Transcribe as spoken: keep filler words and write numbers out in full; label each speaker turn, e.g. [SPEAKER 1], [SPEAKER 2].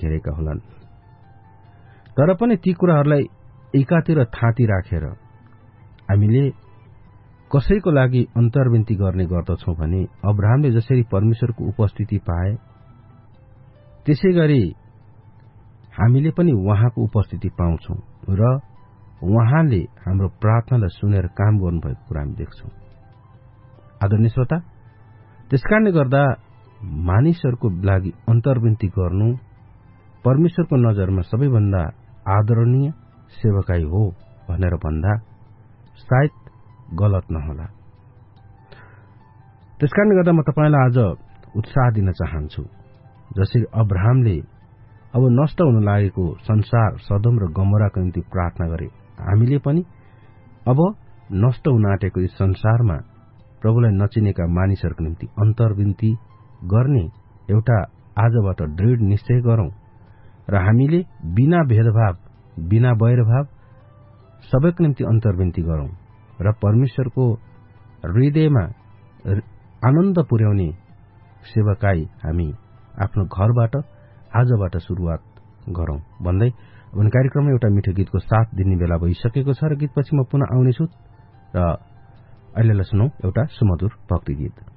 [SPEAKER 1] घेरेका होलान्। तर पनि ती कुराहरूलाई एकातिर थाती राखेर हामीले कसैको लागि अन्तर्विन्ती गर्ने गर्दछौं भने अब्राहमले जसरी परमेश्वरको उपस्थिति पाए त्यसै गरी हामीले पनि उहाँको उपस्थिति पाउँछौं र उहाँले हाम्रो प्रार्थनालाई सुनेर काम गर्नुभएको कुरा हामी देख्छौं। आदरणीय श्रोता, त्यसकारणले गर्दा मानिसहरूको लागि अन्तर्विन्ती गर्नु परमेश्वरको नजरमा सबैभन्दा आदरणीय सेवकाई हो भनेर भन्दा सायद गलत नहोला। त्यसकारणले गर्दा म तपाईलाई आज उत्साह दिन चाहन्छु। जसरी अब्राहमले अब नष्ट हुन लागेको संसार सदोम र गमोराको निम्ति प्रार्थना गरे, हामीले पनि अब नष्ट हुन आँटेको यस संसारमा प्रभुलाई नचिनेका मानिसहरूको निम्ति अन्तर्विन्ती गर्ने एउटा आजबाट दृढ निश्चय गरौं र हामीले बिना भेदभाव बिना वैरभाव सबैको निम्ति अन्तर्विन्ती गरौं र परमेश्वरको हृदयमा आनन्द पुर्याउने सेवकाई हामी आफ्नो घरबाट आजबाट शुरूआत गरौं भन्दै अब कार्यक्रममा एउटा मिठो गीतको साथ दिने बेला भइसकेको छ र गीतपछि म पुनः आउनेछु र अहिलेलाई सुनौ एउटा सुमधुर भक्ति गीत।